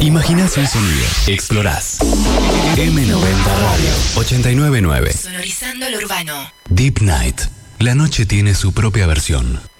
Imaginás un sonido. Explorás. M90 Radio 899. Sonorizando lo urbano. Deep Night. La noche tiene su propia versión.